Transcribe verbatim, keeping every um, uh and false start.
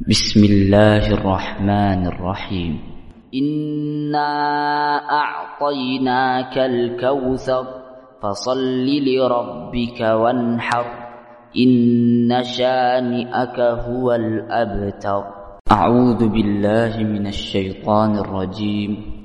بسم الله الرحمن الرحيم. إنا أعطيناك الكوثر فصل لربك وانحر إن شانئك هو الأبتر. أعوذ بالله من الشيطان الرجيم.